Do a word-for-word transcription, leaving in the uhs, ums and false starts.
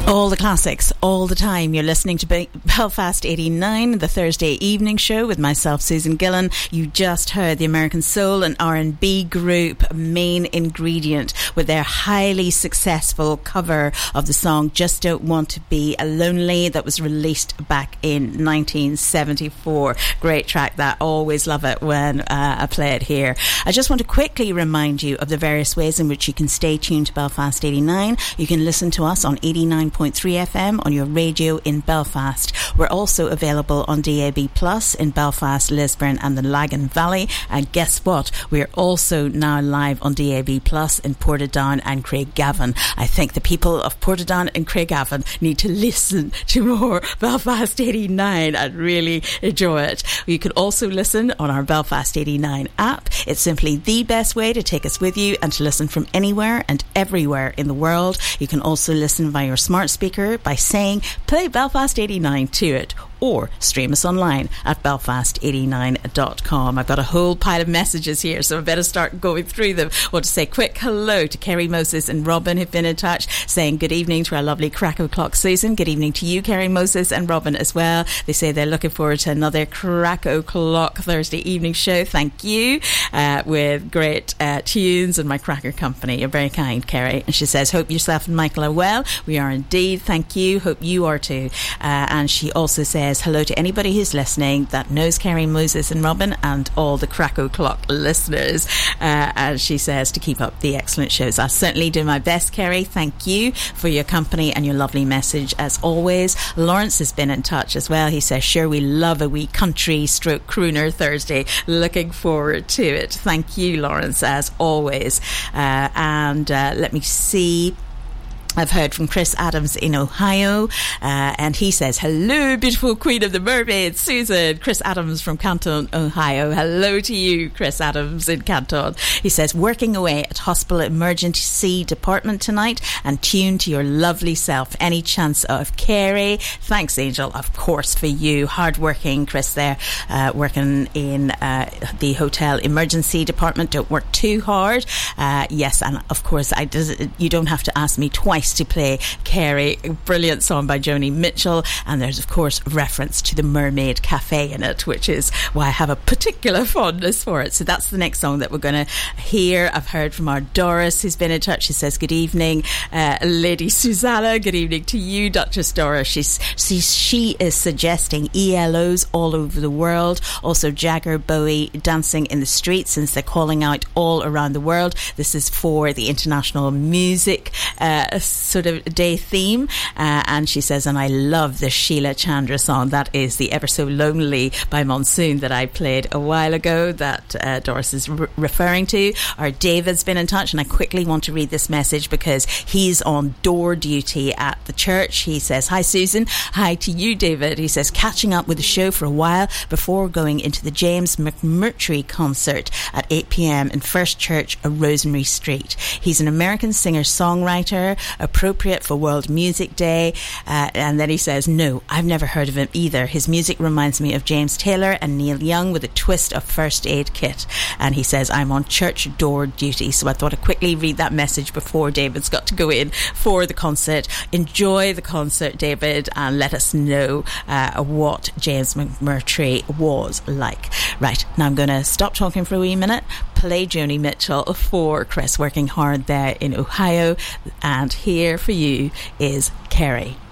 All the classics, all the time. You're listening to Be- Belfast eighty-nine, the Thursday evening show with myself, Susan Gillan. You just heard the American Soul and R and B group Main Ingredient with their highly successful cover of the song Just Don't Want to Be Lonely that was released back in nineteen seventy-four. Great track that. Always love it when uh, I play it here. I just want to quickly remind you of the various ways in which you can stay tuned to Belfast eighty-nine. You can listen to us on eighty-nine point three F M on your radio in Belfast. We're also available on D A B Plus in Belfast, Lisburn and the Lagan Valley. And guess what? We're also now live on D A B Plus in Portadown and Craigavon. I think the people of Portadown and Craigavon need to listen to more Belfast eighty-nine and really enjoy it. You can also listen on our Belfast eighty-nine app. It's simply the best way to take us with you and to listen from anywhere and everywhere in the world. You can also listen via your smart speaker by saying play Belfast eighty-nine to it, or stream us online at belfast eighty-nine dot com. I've got a whole pile of messages here, so I better start going through them. I want to say quick hello to Kerry Moses and Robin who've been in touch, saying good evening to our lovely Crack O'Clock Susan. Good evening to you, Kerry Moses and Robin as well. They say they're looking forward to another Crack O'Clock Thursday evening show. Thank you, uh, with great uh, tunes and my cracker company. You're very kind, Kerry. And she says, hope yourself and Michael are well. We are indeed, thank you. Hope you are too. Uh, and she also says hello to anybody who's listening that knows Kerry Moses and Robin and all the Crack O'Clock listeners. Uh, and she says to keep up the excellent shows. I'll certainly do my best, Kerry. Thank you for your company and your lovely message as always. Lawrence has been in touch as well. He says, sure, we love a wee country stroke crooner Thursday. Looking forward to it. Thank you, Lawrence, as always. Uh, and uh, let me see. I've heard from Chris Adams in Ohio, uh, and he says, hello, beautiful Queen of the Mermaids, Susan. Chris Adams from Canton, Ohio. Hello to you, Chris Adams in Canton. He says, working away at Hospital Emergency Department tonight and tuned to your lovely self. Any chance of Kerry? Thanks, Angel, of course, for you. Hard-working Chris there, uh, working in uh, the Hotel Emergency Department. Don't work too hard. Uh, yes, and of course, I does, you don't have to ask me twice to play Kerry. A brilliant song by Joni Mitchell, and there's of course reference to the Mermaid Cafe in it, which is why I have a particular fondness for it. So that's the next song that we're going to hear. I've heard from our Doris who's been in touch. She says, good evening, uh, Lady Susanna. Good evening to you, Duchess Doris. She's, she, she is suggesting E L Os all over the world, also Jagger, Bowie, Dancing in the Street, since they're calling out all around the world. This is for the International Music uh, sort of day theme, uh, and she says, and I love the Sheila Chandra song. That is the Ever So Lonely by Monsoon that I played a while ago that uh, Doris is re- referring to. Our David's been in touch, and I quickly want to read this message because he's on door duty at the church. He says, hi Susan. Hi to you, David. He says, catching up with the show for a while before going into the James McMurtry concert at eight p.m. in First Church, Rosemary Street. He's an American singer-songwriter, appropriate for World Music Day. Uh, and then he says, no, I've never heard of him either. His music reminds me of James Taylor and Neil Young with a twist of First Aid Kit. And he says, I'm on church door duty. So I thought I'd quickly read that message before David's got to go in for the concert. Enjoy the concert, David, and let us know uh, what James McMurtry was like. Right, now I'm going to stop talking for a wee minute, play Joni Mitchell for Chris, working hard there in Ohio, and here for you is Kerry.